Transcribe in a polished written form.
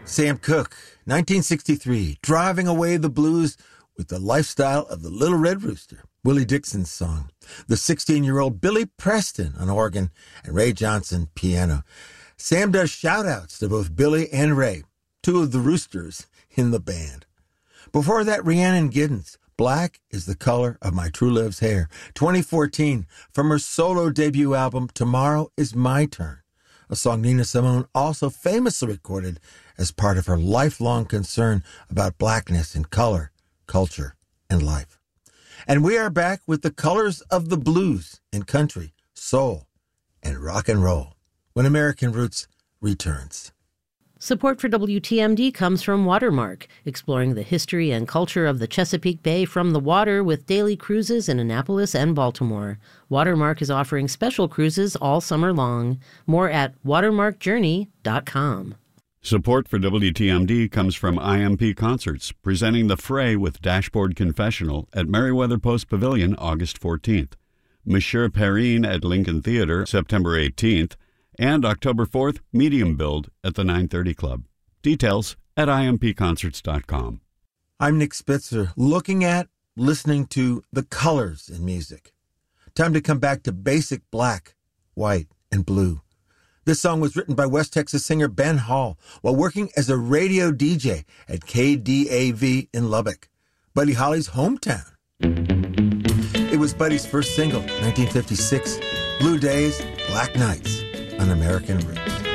Sam Cooke, 1963, driving away the blues with the lifestyle of the Little Red Rooster. Willie Dixon's song. The 16-year-old Billy Preston on organ and Ray Johnson piano. Sam does shout-outs to both Billy and Ray, two of the roosters in the band. Before that, Rhiannon Giddens, Black is the Color of My True Love's Hair, 2014, from her solo debut album, Tomorrow is My Turn, a song Nina Simone also famously recorded as part of her lifelong concern about blackness in color, culture, and life. And we are back with the colors of the blues in country, soul, and rock and roll when American Roots returns. Support for WTMD comes from Watermark, exploring the history and culture of the Chesapeake Bay from the water with daily cruises in Annapolis and Baltimore. Watermark is offering special cruises all summer long. More at watermarkjourney.com. Support for WTMD comes from IMP Concerts, presenting The Fray with Dashboard Confessional at Meriwether Post Pavilion August 14th. Monsieur Perrine at Lincoln Theater September 18th. And October 4th, Medium Build at the 930 Club. Details at impconcerts.com. I'm Nick Spitzer, looking at, listening to the colors in music. Time to come back to basic black, white, and blue. This song was written by West Texas singer Ben Hall while working as a radio DJ at KDAV in Lubbock, Buddy Holly's hometown. It was Buddy's first single, 1956, Blue Days, Black Nights, on American Roots.